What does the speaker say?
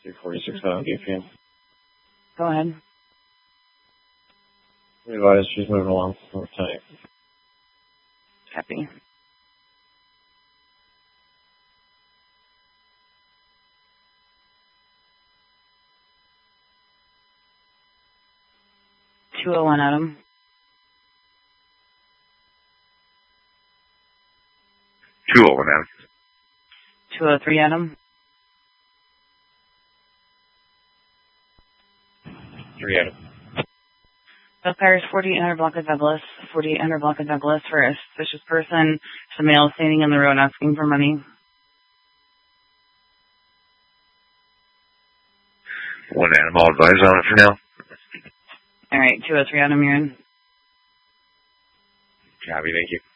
246 on DPM. Go ahead. Realize she's moving along for time. Copy. $201 Adam. 201 Adam. 203 Adam. 3 Adam. Bellfire's 4800 block of Douglas. 4800 block of Douglas for a suspicious person. It's a male standing on the road asking for money. 1 Adam, I'll advise on it for now. All right, 203 Adam, you're in. Copy, thank you.